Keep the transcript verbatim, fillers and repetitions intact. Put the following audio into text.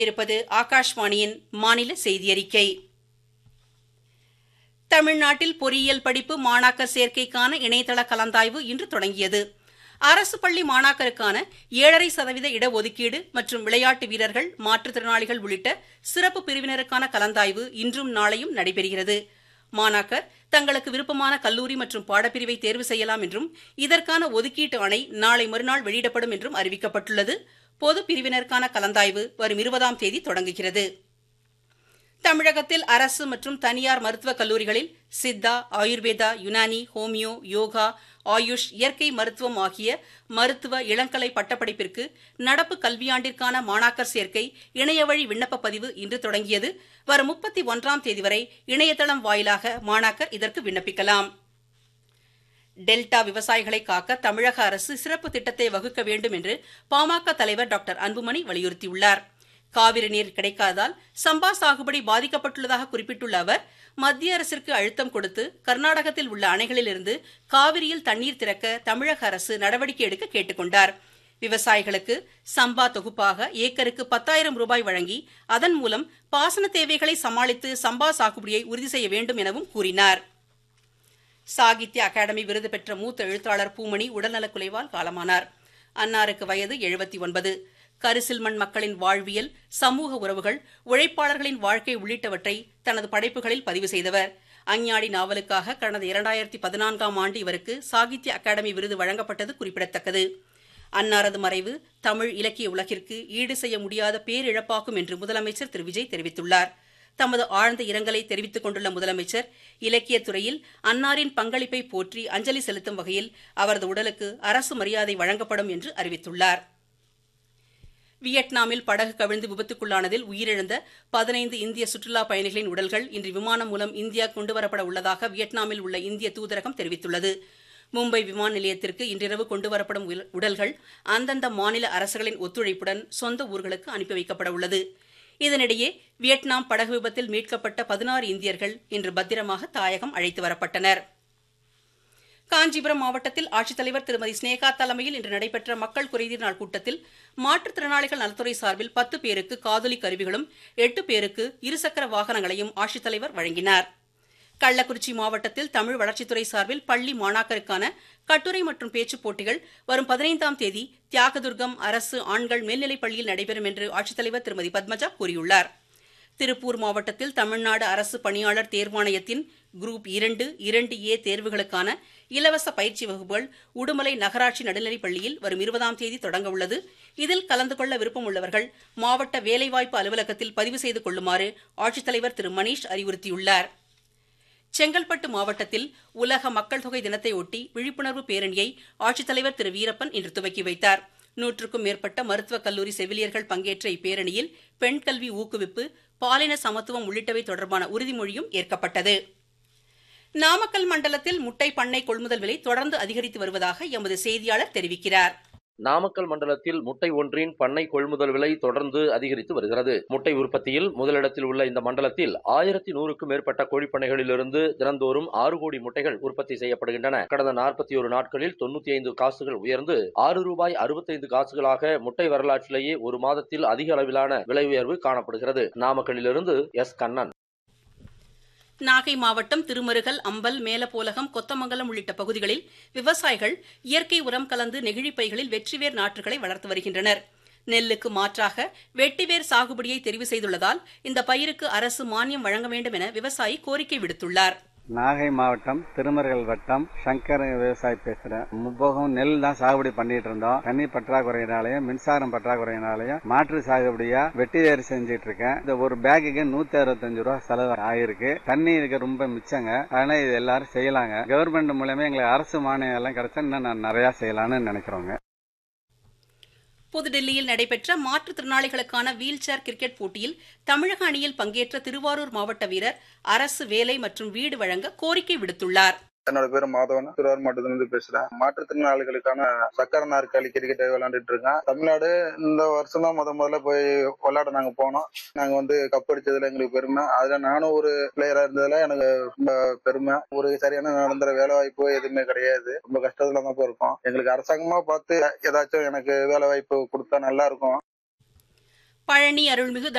இருப்பது ஆகாஷ்வாணியின் மாநில செய்தியறிக்கை. தமிழ்நாட்டில் பொறியியல் படிப்பு மாணாக்கர் சேர்க்கைக்கான இணையதள கலந்தாய்வு இன்று தொடங்கியது. அரசு பள்ளி மாணாக்கருக்கான ஏழரை சதவீத இடஒதுக்கீடு மற்றும் விளையாட்டு வீரர்கள், மாற்றுத்திறனாளிகள் உள்ளிட்ட சிறப்பு பிரிவினருக்கான கலந்தாய்வு இன்றும் நாளையும் நடைபெறுகிறது. மாணாக்கர் தங்களுக்கு விருப்பமான கல்லூரி மற்றும் பாடப்பிரிவை தேர்வு செய்யலாம் என்றும் இதற்கான ஒதுக்கீட்டு ஆணை நாளை மறுநாள் வெளியிடப்படும் என்றும் அறிவிக்கப்பட்டுள்ளது. பொது பிரிவினருக்கான கலந்தாய்வு வரும் இருபதாம் தேதி தொடங்குகிறது. தமிழகத்தில் அரசு மற்றும் தனியார் மருத்துவக் கல்லூரிகளில் சித்தா, ஆயுர்வேதா, யுனானி, ஹோமியோ, யோகா, ஆயுஷ், இயற்கை மருத்துவம் ஆகிய மருத்துவ இளங்கலை பட்டப்படிப்பிற்கு நடப்பு கல்வியாண்டிற்கான மாணாக்கர் சேர்க்கை இணையவழி விண்ணப்ப பதிவு இன்று தொடங்கியது. வரும் முப்பத்தி ஒன்றாம் தேதி வரை இணையதளம் வாயிலாக மாணாக்கர் இதற்கு விண்ணப்பிக்கலாம். டெல்டா விவசாயிகளை காக்க தமிழக அரசு சிறப்பு திட்டத்தை வகுக்க வேண்டும் என்று பாமக தலைவர் டாக்டர் அன்புமணி வலியுறுத்தியுள்ளார். காவிரி நீர் கிடைக்காததால் சம்பா சாகுபடி பாதிக்கப்பட்டுள்ளதாக குறிப்பிட்டுள்ள அவர், மத்திய அரசிற்கு அழுத்தம் கொடுத்து கர்நாடகத்தில் உள்ள அணைகளிலிருந்து காவிரியில் தண்ணீர் திறக்க தமிழக அரசு நடவடிக்கை எடுக்க கேட்டுக் கொண்டார். விவசாயிகளுக்கு சம்பா தொகுப்பாக ஏக்கருக்கு பத்தாயிரம் ரூபாய் வழங்கி அதன் மூலம் பாசன தேவைகளை சமாளித்து சம்பா சாகுபடியை உறுதி செய்ய வேண்டும் எனவும் கூறினார். சாகித்ய அகாடமி விருது பெற்ற மூத்த எழுத்தாளர் பூமணி உடல்நலக்குலைவால் காலமானார். அன்னாருக்கு வயது எழுபத்தி ஒன்பது. கரிசில்மண் மக்களின் வாழ்வியல், சமூக உறவுகள், உழைப்பாளர்களின் வாழ்க்கை உள்ளிட்டவற்றை தனது படைப்புகளில் பதிவு செய்தவர். அஞ்ஞாடி நாவலுக்காக கடந்த இரண்டாயிரத்தி பதினான்காம் ஆண்டு இவருக்கு சாகித்ய அகாடமி விருது வழங்கப்பட்டது குறிப்பிடத்தக்கது. அன்னாரது மறைவு தமிழ் இலக்கிய உலகிற்கு ஈடு செய்ய முடியாத பேரிழப்பாகும் என்று முதலமைச்சர் திரு விஜய் தெரிவித்துள்ளார். தமது ஆழ்ந்த இரங்கலை தெரிவித்துக் கொண்டுள்ள முதலமைச்சர், இலக்கியத்துறையில் அன்னாரின் பங்களிப்பை போற்றி அஞ்சலி செலுத்தும் வகையில் அவரது உடலுக்கு அரசு மரியாதை வழங்கப்படும் என்று அறிவித்துள்ளார். வியட்நாமில் படகு கவிழ்ந்து விபத்துக்குள்ளானதில் உயிரிழந்த பதினைந்து இந்திய சுற்றுலாப் பயணிகளின் உடல்கள் இன்று விமானம் மூலம் இந்தியா கொண்டுவரப்பட உள்ளதாக வியட்நாமில் உள்ள இந்திய தூதரகம் தெரிவித்துள்ளது. மும்பை விமான நிலையத்திற்கு இன்றிரவு கொண்டுவரப்படும் உடல்கள் அந்தந்த மாநில அரசுகளின் ஒத்துழைப்புடன் சொந்த ஊர்களுக்கு அனுப்பி வைக்கப்பட உள்ளது. இதனிடையே வியட்நாம் படகு விபத்தில் மீட்கப்பட்ட பதினாறு இந்தியர்கள் இன்று பத்திரமாக தாயகம் அழைத்து வரப்பட்டனர். காஞ்சிபுரம் மாவட்டத்தில் ஆட்சித்தலைவர் திருமதி ஸ்னேகா தலைமையில் இன்று நடைபெற்ற மக்கள் குறைதீர் நாள் கூட்டத்தில் மாற்றுத்திறனாளிகள் நலத்துறை சார்பில் பத்து பேருக்கு காதொலி கருவிகளும் எட்டு பேருக்கு இருசக்கர வாகனங்களையும் ஆட்சித்தலைவர் வழங்கினார். கள்ளக்குறிச்சி மாவட்டத்தில் தமிழ் வளர்ச்சித்துறை சார்பில் பள்ளி மாணாக்கருக்கான கட்டுரை மற்றும் பேச்சுப் போட்டிகள் வரும் பதினைந்தாம் தேதி தியாகதுர்கம் அரசு ஆண்கள் மேல்நிலைப் பள்ளியில் நடைபெறும் என்று ஆட்சித்தலைவர் திருமதி பத்மஜா கூறியுள்ளார். திருப்பூர் மாவட்டத்தில் தமிழ்நாடு அரசு பணியாளர் தேர்வாணையத்தின் குரூப் இரண்டு இரண்டு ஏ தேர்வுகளுக்கான இலவச பயிற்சி வகுப்புகள் உடுமலை நகராட்சி நடுநிலைப் பள்ளியில் வரும் இருபதாம் தேதி தொடங்க உள்ளது. இதில் கலந்து கொள்ள விருப்பம் உள்ளவர்கள் மாவட்ட வேலைவாய்ப்பு அலுவலகத்தில் பதிவு செய்து கொள்ளுமாறு ஆட்சித்தலைவர் திரு மணீஷ் அறிவுறுத்தியுள்ளார். செங்கல்பட்டு மாவட்டத்தில் உலக மக்கள் தொகை தினத்தையொட்டி விழிப்புணர்வு பேரணியை ஆட்சித்தலைவர் திரு வீரப்பன் இன்று துவக்கி வைத்தார். நூற்றுக்கும் மேற்பட்ட மருத்துவக் கல்லூரி செவிலியர்கள் பங்கேற்ற இப்பேரணியில் பெண் கல்வி ஊக்குவிப்பு, பாலின சமத்துவம் உள்ளிட்டவை தொடர்பான உறுதிமொழியும் ஏற்கப்பட்டது. நாமக்கல் மண்டலத்தில் முட்டை பண்ணை கொள்முதல் விலை தொடர்ந்து அதிகரித்து வருவதாக எமது செய்தியாளர் தெரிவிக்கிறார். நாமக்கல் மண்டலத்தில் முட்டை ஒன்றின் பண்ணை கொள்முதல் விலை தொடர்ந்து அதிகரித்து வருகிறது. முட்டை உற்பத்தியில் முதலிடத்தில் உள்ள இந்த மண்டலத்தில் ஆயிரத்தி நூறுக்கும் மேற்பட்ட கோழிப்பண்ணைகளிலிருந்து தினந்தோறும் ஆறு கோடி முட்டைகள் உற்பத்தி செய்யப்படுகின்றன. கடந்த நாற்பத்தி ஒரு நாட்களில் தொண்ணூத்தி ஐந்து காசுகள் உயர்ந்து ஆறு ரூபாய் அறுபத்தைந்து காசுகளாக முட்டை வரலாற்றிலேயே ஒரு மாதத்தில் அதிக அளவிலான விலை உயர்வு காணப்படுகிறது. நாமக்கல்லிலிருந்து எஸ் கண்ணன். நாகை மாவட்டம் திருமருகல், அம்பல், மேலப்போலகம், கொத்தமங்கலம் உள்ளிட்ட பகுதிகளில் விவசாயிகள் இயற்கை உரம் கலந்து நெகிழிப் பைகளில் வெற்றிவேர் நாற்றுகளை வளர்த்து வருகின்றனர். நெல்லுக்கு மாற்றாக வெட்டிவேர் சாகுபடியை தெரிவு செய்துள்ளதால் இந்த பயிருக்கு அரசு மானியம் வழங்க வேண்டும் என விவசாயி கோரிக்கை விடுத்துள்ளார். நாகை மாவட்டம் திருமருகல் வட்டம் சங்கர் விவசாயி பேசுறேன். முப்போகம் நெல் தான் சாகுபடி பண்ணிட்டு இருந்தோம். தண்ணி பற்றாக்குறையினாலையும் மின்சாரம் பற்றாக்குறையினாலையும் மாற்று சாகுபடியா வெட்டி வேறு செஞ்சிட்டு இருக்கேன். இந்த ஒரு பேக்குக்கு நூத்தி அறுபத்தஞ்சு ரூபா செலவு ஆயிருக்கு. தண்ணி இதுக்கு ரொம்ப மிச்சங்க. அதனால இது எல்லாரும் செய்யலாங்க. கவர்மெண்ட் மூலமே எங்களுக்கு அரசு மானியம் எல்லாம் கிடைச்சா இன்னும் நான் நிறைய செய்யலாம்னு நினைக்கிறோங்க. புதுடில்லியில் நடைபெற்ற மாற்றுத்திறனாளிகளுக்கான வீல் சேர் கிரிக்கெட் போட்டியில் தமிழக அணியில் பங்கேற்ற திருவாரூர் மாவட்ட வீரர் அரசு வேலை மற்றும் வீடு வழங்க கோரிக்கை விடுத்துள்ளார். என்னோட பேரு மாதவன், திருவாரூர் மாவட்டத்துல இருந்து பேசுறேன். மாற்றுத்திறனாளிகளுக்கான சக்கர நாற்காலி கிரிக்கெட் விளையாண்டுட்டு இருக்கேன். தமிழ்நாடு இந்த வருஷம் தான் முத முதல்ல போய் விளையாட நாங்க போனோம். நாங்க வந்து கப் அடிச்சதுல எங்களுக்கு பெருமை. அதுல நானும் ஒரு பிளேயரா இருந்ததுல எனக்கு ரொம்ப பெருமை. ஒரு சரியான நிரந்தர வேலை வாய்ப்பு எதுவுமே கிடையாது. ரொம்ப கஷ்டத்துல தான் இருக்கோம். எங்களுக்கு அரசாங்கமா பார்த்து ஏதாச்சும் எனக்கு வேலை வாய்ப்பு கொடுத்தா நல்லா இருக்கும். பழனி அருள்மிகு